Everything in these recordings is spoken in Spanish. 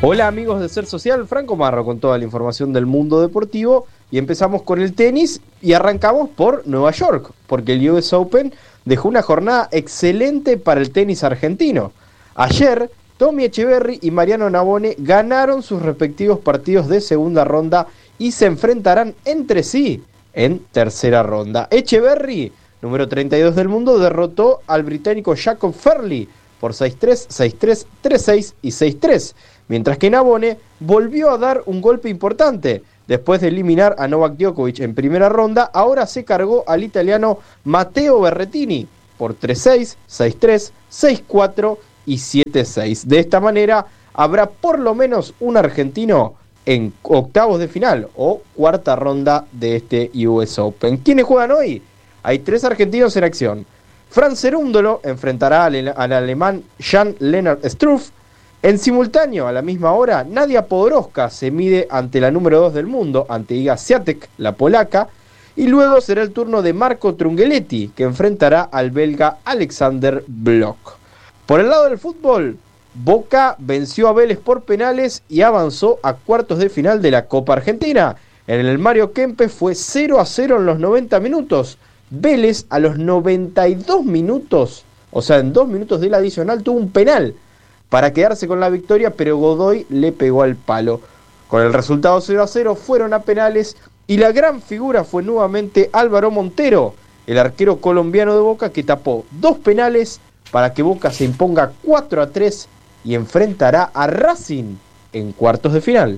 Hola amigos de Ser Social, Franco Marro con toda la información del mundo deportivo y empezamos con el tenis y arrancamos por Nueva York, porque el US Open dejó una jornada excelente para el tenis argentino. Ayer, Tommy Echeverry y Mariano Navone ganaron sus respectivos partidos de segunda ronda y se enfrentarán entre sí en tercera ronda. Echeverry, número 32 del mundo, derrotó al británico Jacob Fairley por 6-3, 6-3, 3-6 y 6-3. Mientras que Navone volvió a dar un golpe importante. Después de eliminar a Novak Djokovic en primera ronda, ahora se cargó al italiano Matteo Berrettini por 3-6, 6-3, 6-4 y 7-6. De esta manera, habrá por lo menos un argentino en octavos de final o cuarta ronda de este US Open. ¿Quiénes juegan hoy? Hay 3 argentinos en acción. Fran Cerúndolo enfrentará al alemán Jan-Lennart Struff. En simultáneo, a la misma hora, Nadia Podoroska se mide ante la número 2 del mundo, ante Iga Swiatek, la polaca, y luego será el turno de Marco Trungelliti, que enfrentará al belga Alexander Blok. Por el lado del fútbol, Boca venció a Vélez por penales y avanzó a cuartos de final de la Copa Argentina. En el Mario Kempes fue 0-0 en los 90 minutos. Vélez a los 92 minutos, o sea, en 2 minutos del adicional, tuvo un penal para quedarse con la victoria, pero Godoy le pegó al palo. Con el resultado 0-0 fueron a penales y la gran figura fue nuevamente Álvaro Montero, el arquero colombiano de Boca, que tapó 2 penales para que Boca se imponga 4-3 y enfrentará a Racing en cuartos de final.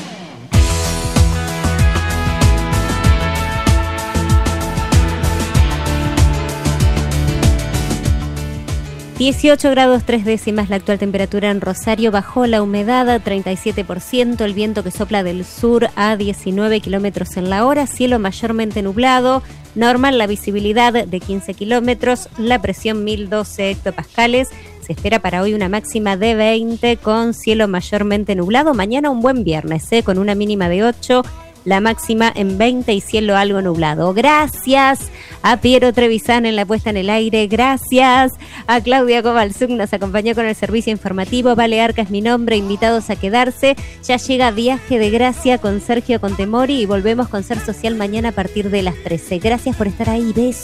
18 grados 3 décimas la actual temperatura en Rosario, bajó la humedad a 37%, el viento que sopla del sur a 19 kilómetros en la hora, cielo mayormente nublado, normal la visibilidad de 15 kilómetros, la presión 1012 hectopascales, se espera para hoy una máxima de 20 con cielo mayormente nublado, mañana un buen viernes, con una mínima de 8, la máxima en 20 y cielo algo nublado. Gracias a Piero Trevisan en la puesta en el aire, gracias a Claudia Kovalzuk, nos acompañó con el servicio informativo. Vale Arca es mi nombre, invitados a quedarse. Ya llega Viaje de Gracia con Sergio Contemori y volvemos con Ser Social mañana a partir de las 13. Gracias por estar ahí, besos.